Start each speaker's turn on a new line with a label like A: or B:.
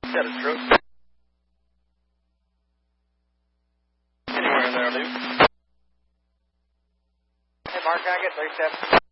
A: Got a truck. Anywhere in there, dude. Hey, Mark, can I get 37?